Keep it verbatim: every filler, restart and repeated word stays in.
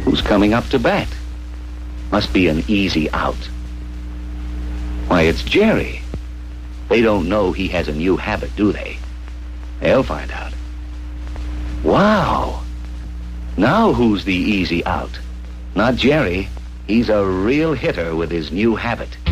Who's coming up to bat? Must be an easy out. Why, it's Jerry. They don't know he has a new habit, do they? They'll find out. Wow. Now who's the easy out? Not Jerry. He's a real hitter with his new habit.